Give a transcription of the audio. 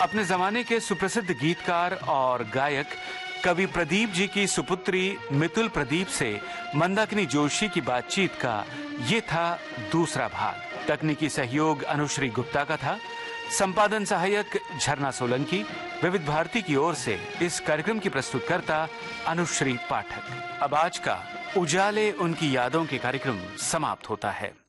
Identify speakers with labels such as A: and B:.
A: अपने जमाने के सुप्रसिद्ध गीतकार और गायक कवि प्रदीप जी की सुपुत्री मितुल प्रदीप से मंदाकिनी जोशी की बातचीत का ये था दूसरा भाग। तकनीकी सहयोग अनुश्री गुप्ता का था। संपादन सहायक झरना सोलंकी। विविध भारती की ओर से इस कार्यक्रम की प्रस्तुतकर्ता अनुश्री पाठक। अब आज का उजाले उनकी यादों के कार्यक्रम समाप्त होता है।